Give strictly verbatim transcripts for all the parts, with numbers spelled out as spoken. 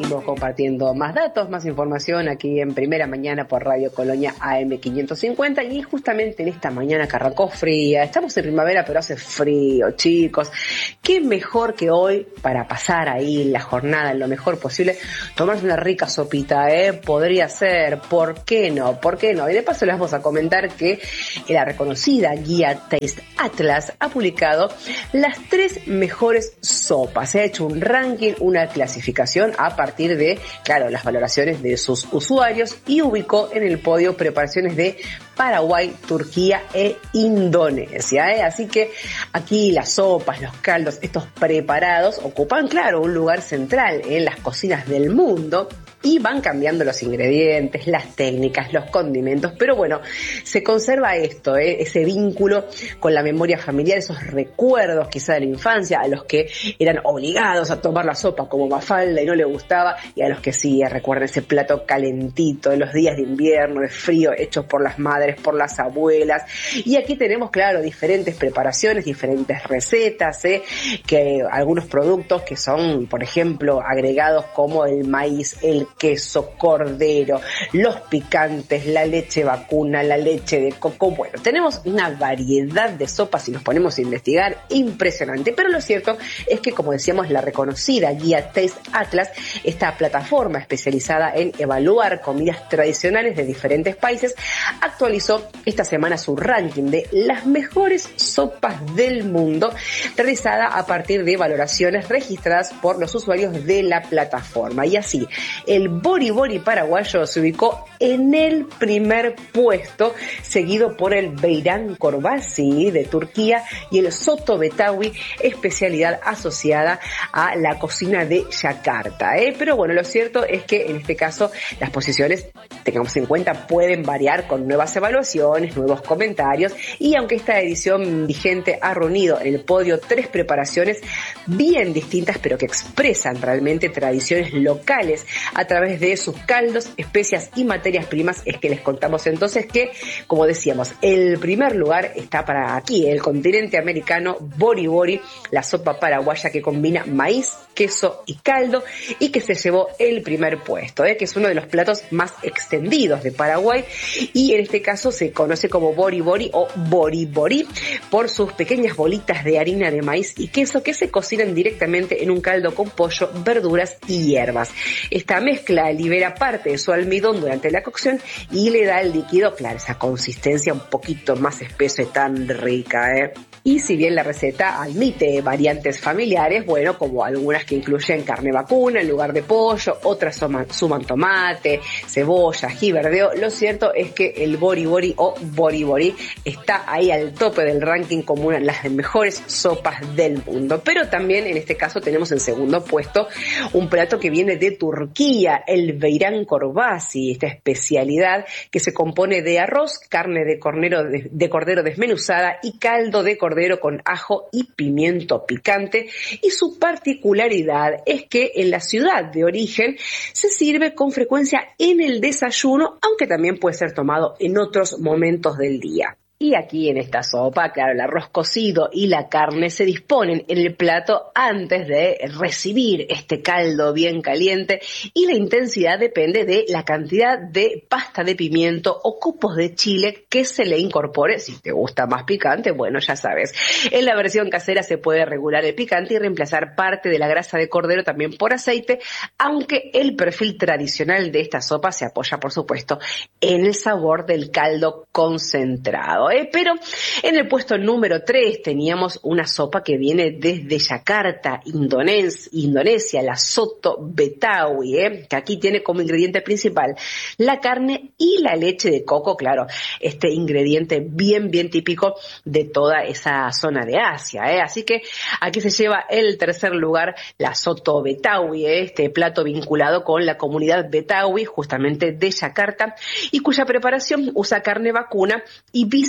seguimos compartiendo más datos, más información aquí en Primera Mañana por Radio Colonia A M quinientos cincuenta, y justamente en esta mañana que arrancó fría, estamos en primavera pero hace frío, chicos, qué mejor que hoy para pasar ahí la jornada lo mejor posible, tomarse una rica sopita, ¿eh? Podría ser, ¿por qué no? ¿Por qué no? Y de paso les vamos a comentar que la reconocida guía Taste Atlas ha publicado las tres mejores sopas, se ha hecho un ranking, una clasificación a partir de, claro, las valoraciones de sus usuarios y ubicó en el podio preparaciones de Paraguay, Turquía e Indonesia, ¿eh? Así que aquí las sopas, los caldos, estos preparados ocupan, claro, un lugar central en las cocinas del mundo y van cambiando los ingredientes, las técnicas, los condimentos, pero bueno, se conserva esto, ¿eh? Ese vínculo con la memoria familiar, esos recuerdos quizá de la infancia, a los que eran obligados a tomar la sopa como Mafalda y no le gustaba, y a los que sí, recuerdan ese plato calentito de los días de invierno, de frío, hechos por las madres, por las abuelas. Y aquí tenemos, claro, diferentes preparaciones, diferentes recetas, ¿eh? Que algunos productos que son, por ejemplo, agregados como el maíz, el queso, cordero, los picantes, la leche vacuna, la leche de coco. Bueno, tenemos una variedad de sopas si nos ponemos a investigar, impresionante. Pero lo cierto es que, como decíamos, la reconocida guía Taste Atlas, esta plataforma especializada en evaluar comidas tradicionales de diferentes países, actualizó esta semana su ranking de las mejores sopas del mundo, realizada a partir de valoraciones registradas por los usuarios de la plataforma. Y así, el Bori Bori paraguayo se ubicó en el primer puesto, seguido por el Beyran Korbasi de Turquía y el Soto Betawi, especialidad asociada a la cocina de Yakarta, ¿eh? Pero bueno, lo cierto es que en este caso las posiciones, tengamos en cuenta, pueden variar con nuevas evaluaciones, nuevos comentarios, y aunque esta edición vigente ha reunido en el podio tres preparaciones bien distintas, pero que expresan realmente tradiciones locales a través de sus caldos, especias y materias primas, es que les contamos entonces que, como decíamos, el primer lugar está para aquí, el continente americano, Bori Bori, la sopa paraguaya que combina maíz, queso y caldo, y que se llevó el primer puesto, ¿eh? Que es uno de los platos más extendidos de Paraguay, y en este caso se conoce como Bori Bori o Bori Bori por sus pequeñas bolitas de harina de maíz y queso que se cocinan directamente en un caldo con pollo, verduras y hierbas. Esta mezcla libera parte de su almidón durante la cocción y le da al líquido, claro, esa consistencia un poquito más espeso y tan rica, ¿eh? Y si bien la receta admite variantes familiares, bueno, como algunas que incluyen carne vacuna en lugar de pollo, otras suman, suman tomate, cebolla, ají verdeo, lo cierto es que el Bori Bori o Bori Bori está ahí al tope del ranking como una de las mejores sopas del mundo. Pero también en este caso tenemos en segundo puesto un plato que viene de Turquía, el Beyran Korbasi, esta especialidad que se compone de arroz, carne de cordero, de, de cordero desmenuzada y caldo de cordero con ajo y pimiento picante, y su particularidad es que en la ciudad de origen se sirve con frecuencia en el desayuno, aunque también puede ser tomado en otros momentos del día. Y aquí en esta sopa, claro, el arroz cocido y la carne se disponen en el plato antes de recibir este caldo bien caliente, y la intensidad depende de la cantidad de pasta de pimiento o copos de chile que se le incorpore. Si te gusta más picante, bueno, ya sabes. En la versión casera se puede regular el picante y reemplazar parte de la grasa de cordero también por aceite, aunque el perfil tradicional de esta sopa se apoya, por supuesto, en el sabor del caldo concentrado. ¿eh? Pero en el puesto número tres teníamos una sopa que viene desde Yakarta, Indones- Indonesia, la Soto Betawi, ¿eh? que aquí tiene como ingrediente principal la carne y la leche de coco, claro, este ingrediente bien, bien típico de toda esa zona de Asia. ¿eh? Así que aquí se lleva el tercer lugar la Soto Betawi, ¿eh? este plato vinculado con la comunidad Betawi, justamente de Yakarta, y cuya preparación usa carne vacuna y bice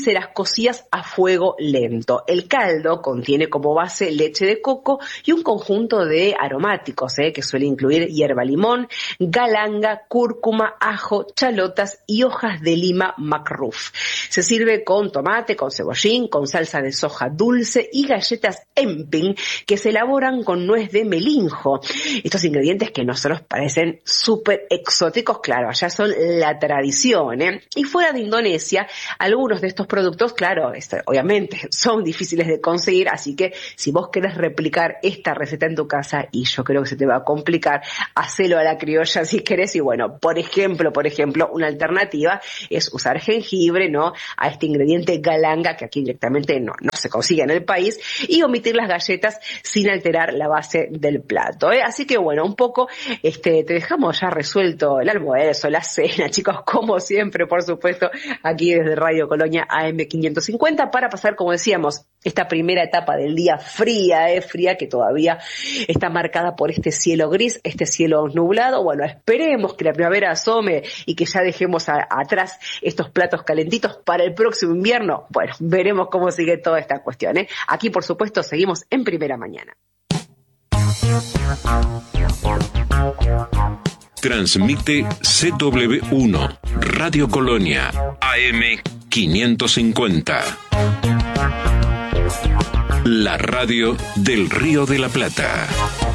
se las cocías a fuego lento. El caldo contiene como base leche de coco y un conjunto de aromáticos, ¿eh? que suele incluir hierba limón, galanga, cúrcuma, ajo, chalotas y hojas de lima macruf. Se sirve con tomate, con cebollín, con salsa de soja dulce y galletas Emping que se elaboran con nuez de melinjo. Estos ingredientes que a nosotros parecen súper exóticos, claro, allá son la tradición, ¿eh? Y fuera de Indonesia, algunos de estos productos, claro, este, obviamente son difíciles de conseguir, así que si vos querés replicar esta receta en tu casa, y yo creo que se te va a complicar, hacelo a la criolla si querés. Y bueno, por ejemplo, por ejemplo, una alternativa es usar jengibre, ¿no? A este ingrediente galanga, que aquí directamente no, no se consigue en el país, y omitir las galletas sin alterar la base del plato, ¿eh? Así que bueno, un poco este te dejamos ya resuelto el almuerzo, la cena, chicos, como siempre, por supuesto, aquí desde Radio Colonia A M quinientos cincuenta, para pasar, como decíamos, esta primera etapa del día fría, eh, fría, que todavía está marcada por este cielo gris, este cielo nublado. Bueno, esperemos que la primavera asome y que ya dejemos a, atrás estos platos calentitos para el próximo invierno. Bueno, veremos cómo sigue toda esta cuestión, ¿eh? Aquí, por supuesto, seguimos en Primera Mañana. Transmite C W uno, Radio Colonia, A M quinientos cincuenta. La radio del Río de la Plata.